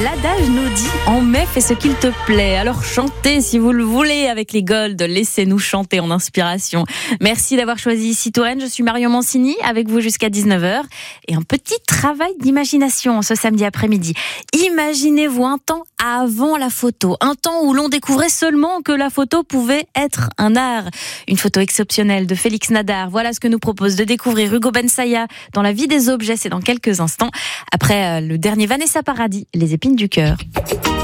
l'adage nous dit « En mai, fais ce qu'il te plaît ». Alors chantez si vous le voulez avec les Gold. Laissez-nous chanter en inspiration. Merci d'avoir choisi Ici Touraine. Je suis Marion Mancini avec vous jusqu'à 19h. Et un petit travail d'imagination ce samedi après-midi. Imaginez-vous un temps avant la photo. Un temps où l'on découvrait seulement que la photo pouvait être un art. Une photo exceptionnelle de Félix Nadar. Voilà ce que nous propose de découvrir Hugo Bensaïa dans La vie des objets. C'est dans quelques instants. Après le dernier Vanessa Paradis, Les épines du cœur.